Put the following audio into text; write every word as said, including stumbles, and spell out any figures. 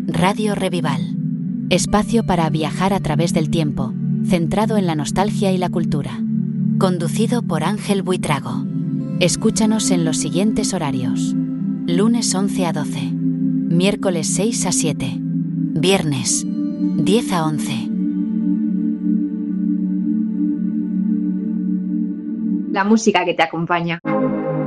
Radio Revival. Espacio para viajar a través del tiempo, centrado en la nostalgia y la cultura. Conducido por Ángel Buitrago. Escúchanos en los siguientes horarios. Lunes once a doce. Miércoles seis a siete. Viernes diez a once. La música que te acompaña.